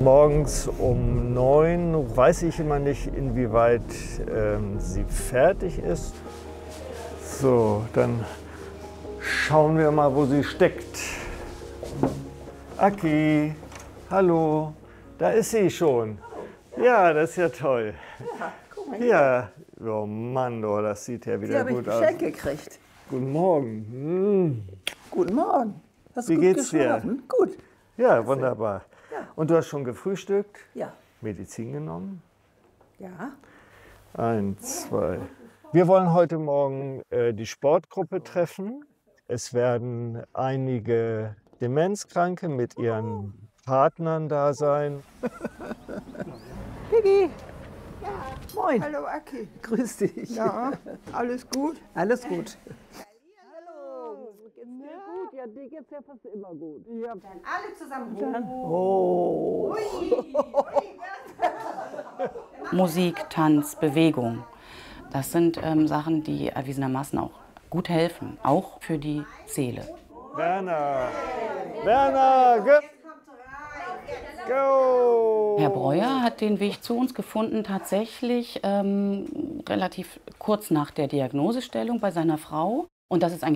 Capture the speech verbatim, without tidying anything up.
Morgens um neun weiß ich immer nicht, inwieweit ähm, sie fertig ist. So, dann schauen wir mal, wo sie steckt. Aki, hallo, da ist sie schon. Ja, das ist ja toll. Ja, guck mal hier. Ja, oh Mann, oh, das sieht ja wieder Die gut habe aus. ich Geschenk gekriegt. Guten Morgen. Hm. Guten Morgen. Hast du Wie gut geht's dir? geschlafen? Gut. Ja, wunderbar. Ja. Und du hast schon gefrühstückt, Ja. Medizin genommen? Ja. Eins, zwei. Wir wollen heute Morgen äh, die Sportgruppe treffen. Es werden einige Demenzkranke mit ihren Partnern da sein. Piggy. Ja. Moin. Hallo Aki. Grüß dich. Ja, alles gut? Alles gut. Hallo. Geht's dir gut? Ja, dir geht's ja fast immer gut. Ja. Alle zusammen. Oh. Musik, Tanz, Bewegung. Das sind ähm, Sachen, die erwiesenermaßen auch gut helfen, auch für die Seele. Werner! Werner! Go! Go! Herr Breuer hat den Weg zu uns gefunden, tatsächlich ähm, relativ kurz nach der Diagnosestellung bei seiner Frau. Und das ist eigentlich